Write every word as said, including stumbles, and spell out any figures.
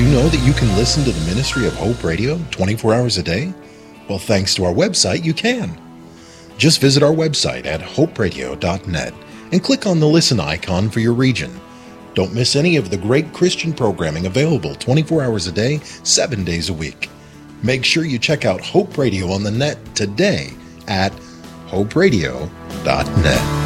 know that you can listen to the Ministry of Hope Radio twenty-four hours a day? Well, thanks to our website, you can. Just visit our website at hope radio dot net and click on the listen icon for your region. Don't miss any of the great Christian programming available twenty-four hours a day, seven days a week. Make sure you check out Hope Radio on the net today at hope radio dot net.